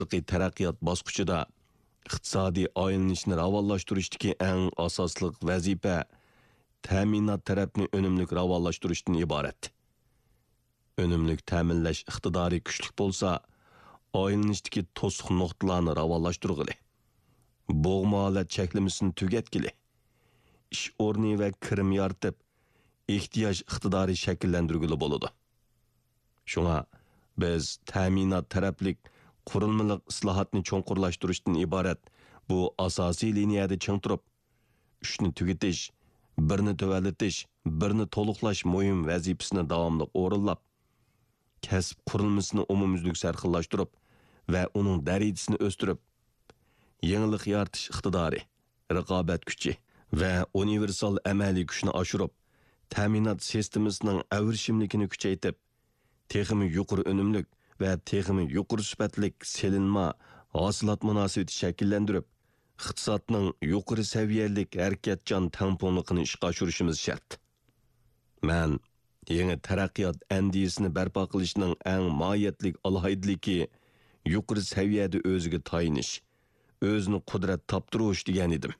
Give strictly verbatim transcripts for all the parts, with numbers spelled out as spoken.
taraqqiyot bosqichida iqtisodiy aylanishni ravonlashtirishdagi eng asosli vazifa ta'minot tarafni unumli ravonlashtirishdan iborat. Unumli ta'minlash iqtidori kuchli bo'lsa, aylanishdagi to'siq nuqtalarni ravonlashtirg'ili. Bo'g'ma holat cheklamasini tugatgili. Ish o'rni va kirim yaratib, ehtiyoj iqtidori shakllantirgili bo'ladi. Shunga biz ta'minot taraflik qurilmalik islohotni cho'nqurlashtirishdan iborat bu asosiy liniyada ching turib, ishni tugatish, birni tuvallatish, birni to'liqlash muhim vazifasini davomli o'rinlab, kasb qurilmasini umumyuzlik sarxillashtirib va uning darajasini o'stirib, yangilik yaratish iqtidori, raqobat kuchi va universal amaliy kuchni oshirib, ta'minot sistemasining avrishimligini kuchaytirib, texmi yuqori unumlik va texmi yuqori sifatlik selinma hosilat munosabati shakllantirib, iqtisodning yuqori saviyalik harakatchan tamponligini ishga oshirishimiz shart. Men yangi taraqqiyot andisini barpo qilishning eng mohiyatlik alohidligi yuqori saviyada o'ziga tayinish, o'zini qudrat toptirish degan edim.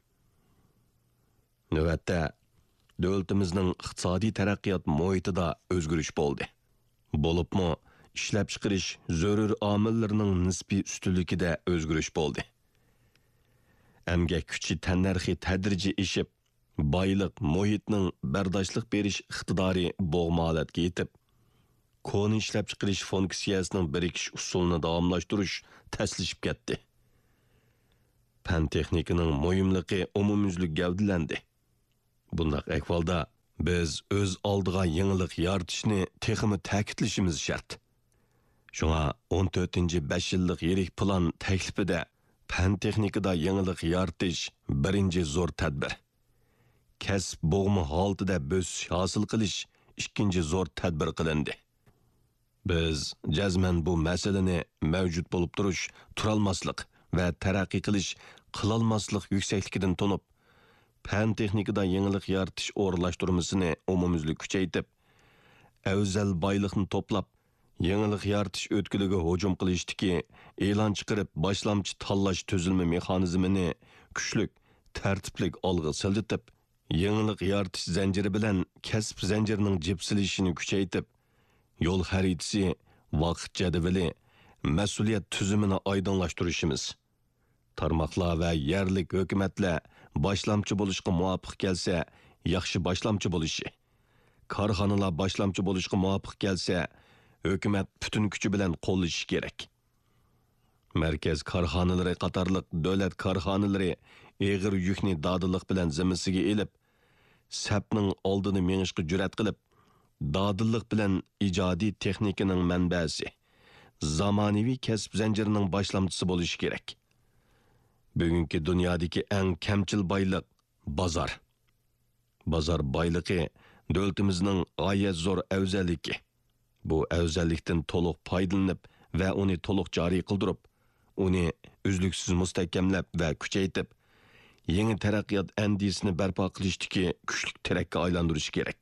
Navbatda davlatimizning iqtisodiy taraqqiyot muhitida o'zgarish bo'ldi. Bo'libmi ishlab chiqarish zarur omillarining nisbiy ustunligida o'zgarish bo'ldi. Emgak kuchi tannarxi tadrijiy ishib, boylik muhitning bardoshlik berish iqtidori bo'g'ma holatga yetib, koni ishlab chiqarish funksiyasining birikish usulini davomlashtirish taslishib ketdi. Fan texnikaning muhimligi umumyuzlik gavdalandi. Bundaq ahvolda biz o'z oldiga yangilik yaratishni texmi ta'kidlashimiz shart. Shunga o'n to'rtinchi besh yillik yirik plan taklifida fan texnikada yangilik yaratish birinchi zo'r tadbir. Kasb bo'g'ma holatida bo'sish hosil qilish ikkinchi zo'r tadbir qilindi. Biz jazman bu masalani mavjud bo'lib turish, turolmaslik va taraqqiy qilish, qilolmaslik yuksakligidan tonib, fan texnikada yangilik yaratish o'rinlashtirmasini umumyuzlik kuchaytirib, afzal boylikni to'plab, yangilik yaratish o'tkiliga hujum qilishdiki, e'lon chiqarib boshlamchi tanlash tuzilma mexanizmini kuchlik, tartiblik olg'a silditib, yangilik yaratish zanjiri bilan kasb zanjirining jipsilishini kuchaytirib, yo'l xaritasi, vaqt jadvali, mas'uliyat tuzumini oydinlashtirishimiz, tarmoqlar va yerlik hukumatlar boshlamchi bo'lishga muvofiq kelsa, yaxshi boshlamchi bo'lishi, korxonalar boshlamchi bo'lishga muvofiq kelsa, hukumat butun kuchi bilan qo'llashi kerak. Markaz korxonalari qatorliq davlat korxonalari eg'ir yukni dodillik bilan zimmasiga elib, sapning oldini mengishga jur'at qilib, dodillik bilan ijodiy texnikaning manbasi, zamonaviy kasb zanjirining boshlamchisi bo'lishi kerak. Bugungi dunyodagi eng kamchil boylik bozor. Bozor boyligi davlatimizning g'oyat zo'r afzalligi. Bu afzallikdan to'liq foydalanib va uni to'liq joriy qildirib, uni uzluksiz mustahkamlab va kuchaytirib, yangi taraqqiyot andisini barpo qilishdagi kuchli tirakka aylantirish kerak.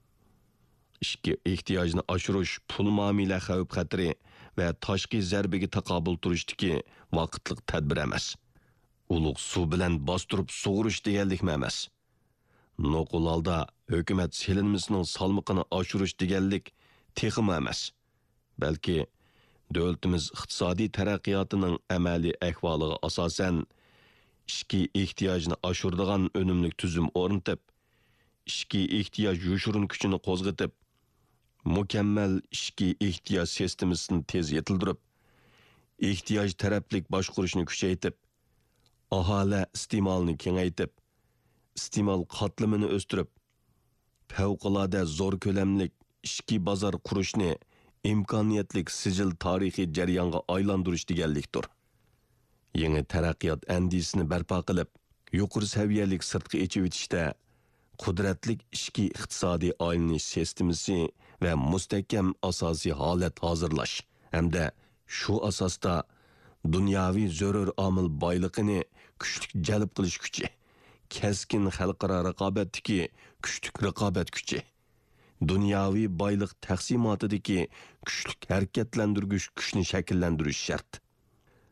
Ishki ehtiyojni oshirish, pul muomala xavf-xatari va tashqi zarbiga taqobil turishdagi vaqtliq tadbir emas. Ulug' suv bilan bostirib sug'urish deganlik emas. Noqul holda hukumat selinmasining salmoqini oshirish deganlik texim emas. Balki davlatimiz iqtisodiy taraqqiyotining amaliy ahvoliga asosan ishki ehtiyojni oshiradigan unumli tuzum o'rnatib, ishki ehtiyoj yoshirin kuchini qo'zg'atib, mukammal ishki ehtiyoj sistemasini tez yetildirib, ehtiyoj taraflik boshqarishni kuchaytirib, aholi iste'molini kengaytirib, iste'mol qatlamini o'stirib, favqulodda zo'r ko'lamlik ishki bozor qurishni imkoniyatlik sijil tarixiy jarayonga aylantirish deganlikdir. Yangi taraqqiyot andisini barpo qilib, yuqori saviyalik sirtqi echib etishda qudratlik ishki iqtisodiy aylanish sistemasi va mustahkam asosiy holat hozirlash hamda shu asosda dunyoviy zarur omil boyligini kuchli jalb qilish kuchi, keskin xalqaro raqobatdagi kuchli raqobat kuchi, dunyoviy boylik taqsimotidagi kuchli harakatlantirgich kuchni shakllantirish shart.